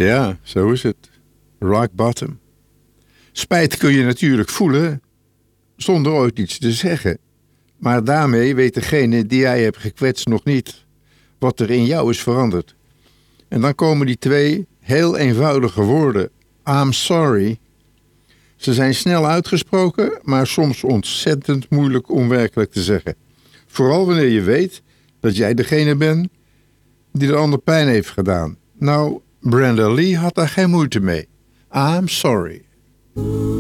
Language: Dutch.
Ja, zo is het. Rock bottom. Spijt kun je natuurlijk voelen zonder ooit iets te zeggen. Maar daarmee weet degene die jij hebt gekwetst nog niet wat er in jou is veranderd. En dan komen die twee heel eenvoudige woorden. I'm sorry. Ze zijn snel uitgesproken, maar soms ontzettend moeilijk om werkelijk te zeggen. Vooral wanneer je weet dat jij degene bent die de ander pijn heeft gedaan. Nou, Brenda Lee had daar geen moeite mee. I'm sorry.